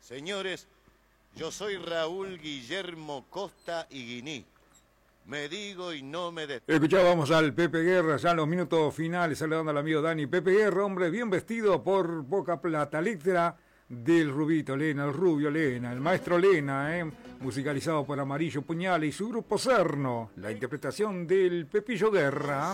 Señores, yo soy Raúl Guillermo Costa y Guiní. Me digo y no me detengo. Escuchábamos al Pepe Guerra ya en los minutos finales, saludando al amigo Dani. Pepe Guerra, hombre bien vestido por Boca Plata, letra del Rubito Lena, el Rubio Lena, el maestro Lena, musicalizado por Amarillo Puñal y su grupo Cerno, la interpretación del Pepillo Guerra.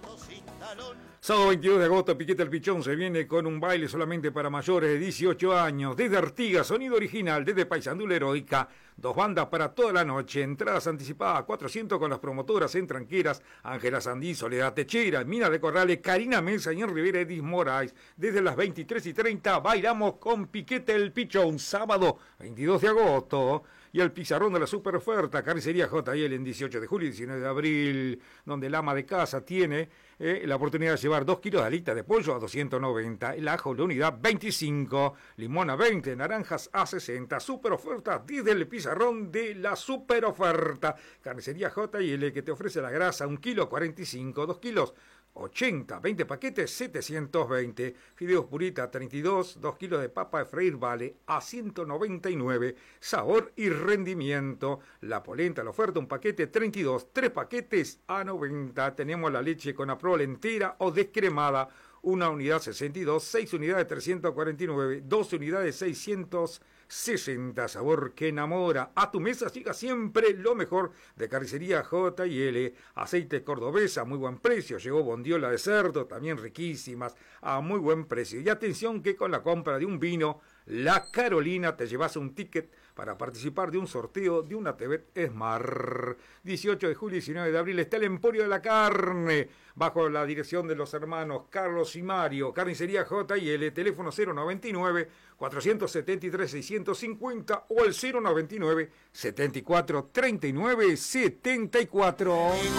Sábado 22 de agosto, Piquete el Pichón se viene con un baile solamente para mayores de 18 años, desde Artigas, sonido original, desde Paysandú Heroica, 2 bandas para toda la noche, entradas anticipadas 400 con las promotoras en Tranqueras, Ángela Sandí, Soledad Techera, Mina de Corrales, Karina Mesa y en Rivera Edis Moraes. Desde las 23:30 bailamos con Piquete el Pichón, sábado 22 de agosto. Y el pizarrón de la super oferta, Carnicería J&L en 18 de julio y 19 de abril, donde el ama de casa tiene la oportunidad de llevar 2 kilos de alitas de pollo a 290, el ajo la unidad 25, limón a 20, naranjas a 60, super oferta desde el pizarrón de la super oferta. Carnicería J&L que te ofrece la grasa 1 kilo 45, 2 kilos 80, 20 paquetes 720, fideos purita 32, 2 kilos de papa de freír vale a 199, sabor y rendimiento. La polenta, la oferta, un paquete 32, 3 paquetes a 90. Tenemos la leche con aprol entera o descremada, una unidad 62, 6 unidades 349, 12 unidades 660, sabor que enamora. A tu mesa llega siempre lo mejor de Carnicería J&L, aceite cordobesa, muy buen precio, llegó bondiola de cerdo, también riquísimas, a muy buen precio. Y atención que con la compra de un vino, La Carolina, te llevas un ticket para participar de un sorteo de una TV Smart. 18 de julio y 19 de abril está el Emporio de la Carne, bajo la dirección de los hermanos Carlos y Mario. Carnicería J&L, teléfono 099 473 650 o el 099 74 39 74.